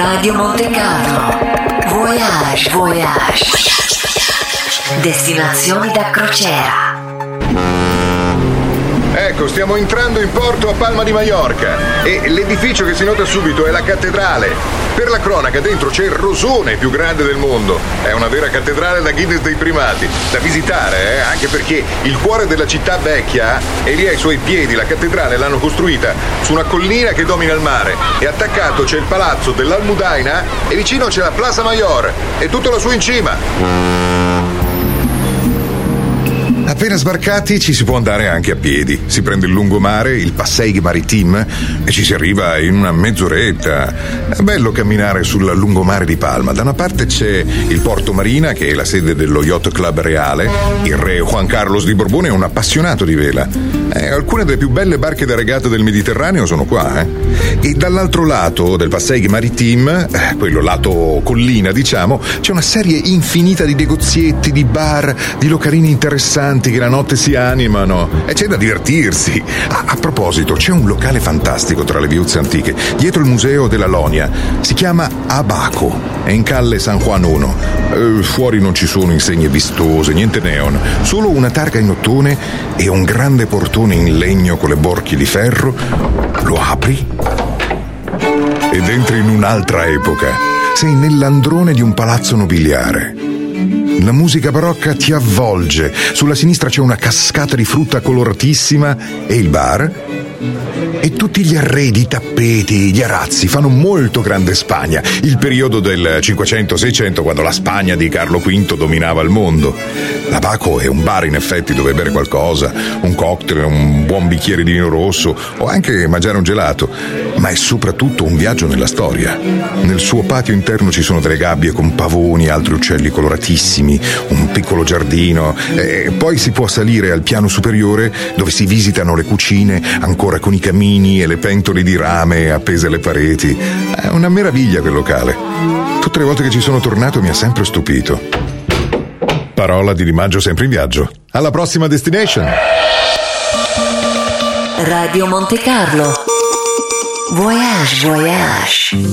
Radio Monte Carlo. Voyage, voyage. Destinazioni da crociera. Ecco, stiamo entrando in porto a Palma di Mallorca e l'edificio che si nota subito è la cattedrale. Per la cronaca, dentro c'è il rosone più grande del mondo. È una vera cattedrale da Guinness dei primati, da visitare, anche perché il cuore della città vecchia è lì ai suoi piedi. La cattedrale l'hanno costruita su una collina che domina il mare e attaccato c'è il palazzo dell'Almudaina e vicino c'è la Plaza Mayor e tutto lassù in cima. Appena sbarcati ci si può andare anche a piedi. Si prende il lungomare, il Passeig Maritime, e ci si arriva in una mezz'oretta. È bello camminare sul lungomare di Palma. Da una parte c'è il Porto Marina, che è la sede dello Yacht Club Reale. Il re Juan Carlos di Borbone è un appassionato di vela. Alcune delle più belle barche da regata del Mediterraneo sono qua. E dall'altro lato del Passeig Maritime, quello lato collina diciamo, c'è una serie infinita di negozietti, di bar, di localini interessanti che la notte si animano e c'è da divertirsi. A proposito, c'è un locale fantastico tra le viuzze antiche, dietro il museo della Lonia. Si chiama Abaco, è in Calle San Juan 1. Fuori non ci sono insegne vistose, niente neon, solo una targa in ottone e un grande portone in legno con le borchie di ferro. Lo apri ed entri in un'altra epoca. Sei nell'androne di un palazzo nobiliare. La musica barocca ti avvolge. Sulla sinistra c'è una cascata di frutta coloratissima e il bar. E tutti gli arredi, i tappeti, gli arazzi fanno molto grande Spagna, il periodo del 500-600, quando la Spagna di Carlo V dominava il mondo. L'Abaco è un bar in effetti dove bere qualcosa, un cocktail, un buon bicchiere di vino rosso o anche mangiare un gelato, ma è soprattutto un viaggio nella storia. Nel suo patio interno ci sono delle gabbie con pavoni e altri uccelli coloratissimi, un piccolo giardino e poi si può salire al piano superiore dove si visitano le cucine ancora con i camini e le pentole di rame appese alle pareti. È una meraviglia quel locale. Tutte le volte che ci sono tornato mi ha sempre stupito. Parola di Di Maggio sempre in viaggio. Alla prossima destination. Radio Monte Carlo. Voyage, voyage.